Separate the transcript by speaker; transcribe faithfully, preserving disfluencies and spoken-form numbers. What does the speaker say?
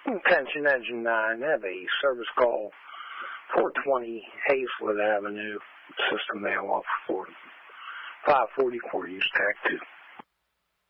Speaker 1: Attention Engine nine, have a service call four twenty Hazelwood Avenue, system mail off for five forty-four, use tac two.